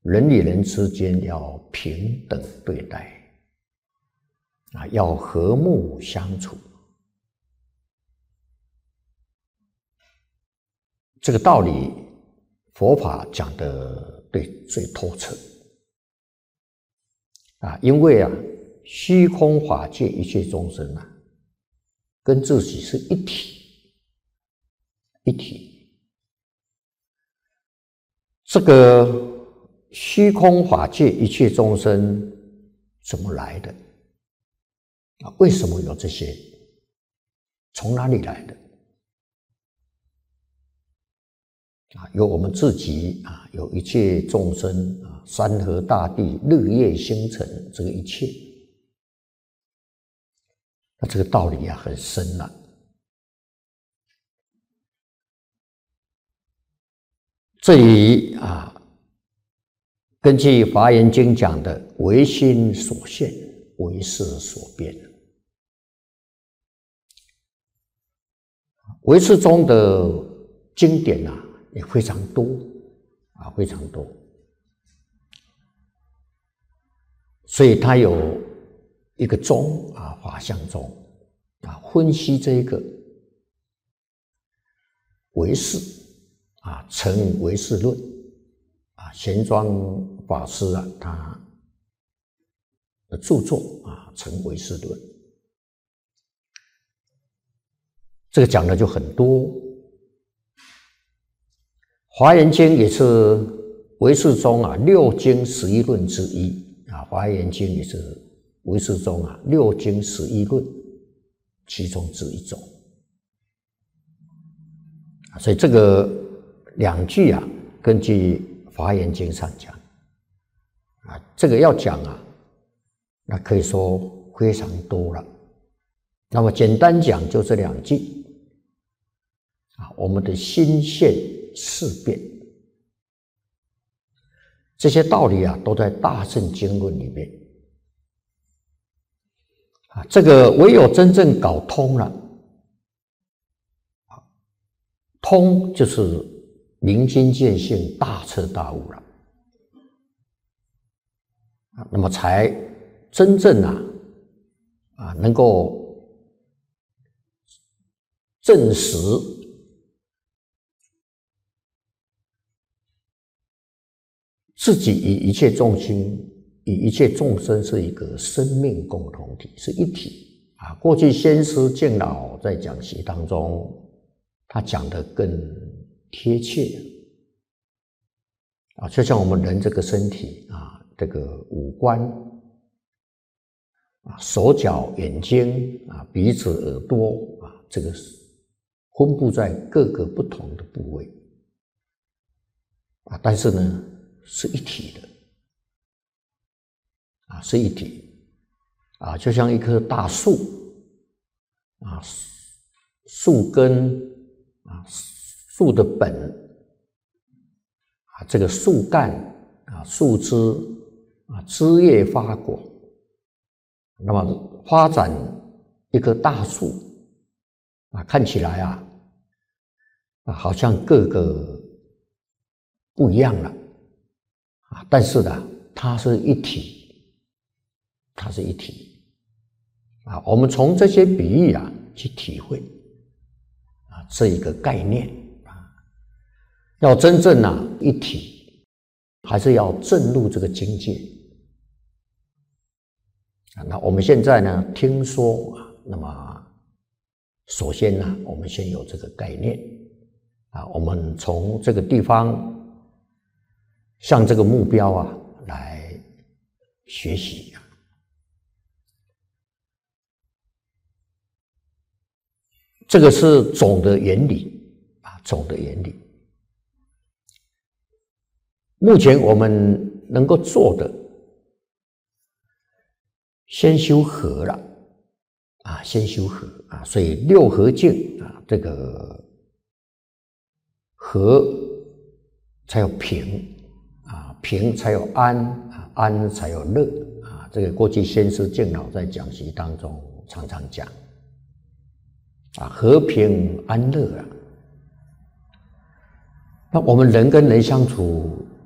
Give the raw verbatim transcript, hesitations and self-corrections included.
人与人之间要平等对待，啊，要和睦相处。这个道理，佛法讲得对最透彻。啊，因为啊，虚空法界一切众生啊，跟自己是一体，一体。这个虚空法界一切众生怎么来的？啊，为什么有这些？从哪里来的？啊，有我们自己啊，有一切众生啊，山河大地、日夜星辰，这个一切，那这个道理啊很深了、啊。这里啊，根据《华严经》讲的“唯心所现，唯识所变”，唯识中的经典啊。也非常多啊，非常多，所以它有一个宗啊，法相宗啊，分析这个唯识啊，成唯识论啊，玄奘法师啊，他的著作啊，成唯识论，这个讲的就很多。华严经也是唯识中啊六经十一论之一啊，华严经也是唯识中啊六经十一论其中之一种。所以这个两句啊，根据华严经上讲啊，这个要讲啊，那可以说非常多了。那么简单讲就这两句啊，我们的心现事变，这些道理啊，都在大乘经论里面啊。这个唯有真正搞通了，通就是明心见性、大彻大悟了啊，那么才真正啊啊能够证实。自己与一切众生、与一切众生是一个生命共同体，是一体啊。过去先师净老在讲习当中，他讲得更贴切啊，就像我们人这个身体啊，这个五官啊，手脚眼睛啊，鼻子耳朵啊，这个分布在各个不同的部位啊，但是呢。是一体的啊，是一体啊，就像一棵大树啊，树根啊，树的本啊，这个树干啊，树枝啊，枝叶发果，那么发展一棵大树啊，看起来啊，啊，好像各个不一样了。啊，但是呢，它是一体，它是一体啊。我们从这些比喻啊去体会啊这一个概念啊，要真正啊一体，还是要证入这个境界啊。那我们现在呢，听说啊，那么首先呢，我们先有这个概念啊，我们从这个地方。向这个目标啊来学习啊，这个是总的原理啊，总的原理。目前我们能够做的，先修和了啊，先修和啊，所以六和敬啊，这个和才有平。啊，平才有安啊，安才有乐啊。这个过去先师净老在讲习当中常常讲啊，和平安乐啊。那我们人跟人相处